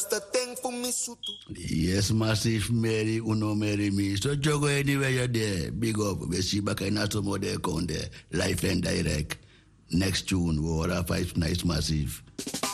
Yes, Massive Mary, Uno Mary me. So Jogo anywhere you're there. Big up. We see back in Atom there, Life and Direct. Next tune, we will have 5 nice Massive.